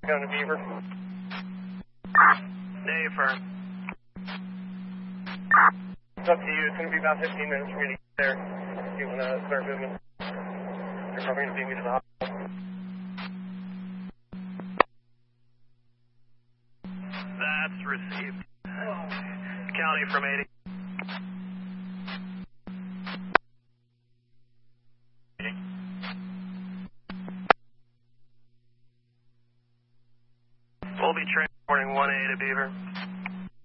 Going to Beaver. Day firm. It's up to you. It's going to be about 15 minutes for me to get there. If you want to start moving. You're probably going to beat me to the hospital. That's received. County from 80. We'll be transporting 1A to Beaver.